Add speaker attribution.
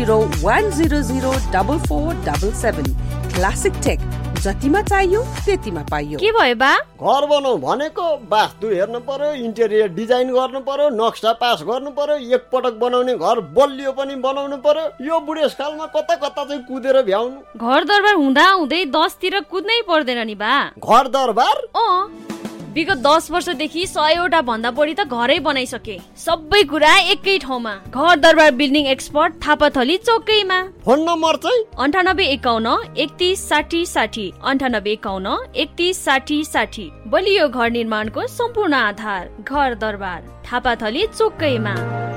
Speaker 1: 0100447. Classic take, जतिमा चाहियो त्यतिमा पाइयो।
Speaker 2: के भयो बा?
Speaker 3: घर बनाऊ भनेको वास्तु हेर्नु पर्यो, इन्टेरियर डिजाइन गर्नु पर्यो, नक्सा पास गर्नु पर्यो, एकपटक बनाउने घर बलियो पनि बनाउनु पर्यो। यो बुढेसकालमा कता कता चाहिँ कुदेर भ्याउनु।
Speaker 2: घर दरबार हुँदा हुँदै 10 तिर कुद्नै पर्दैन नि बा।
Speaker 3: घर दरबार?
Speaker 2: विगत 10 वर्षदेखि 100 वटा भन्दा बढी त घरै बनाइसके। सबै कुरा एकै ठाउँमा। घर दरबार building expert, Thapathali चौकैमा।
Speaker 3: Phone number चाहिँ
Speaker 2: 9851 31 60 60, 9851 31 60 60। बलियो घर निर्माणको सम्पूर्ण आधार घर दरबार, थापाथली चौकैमा।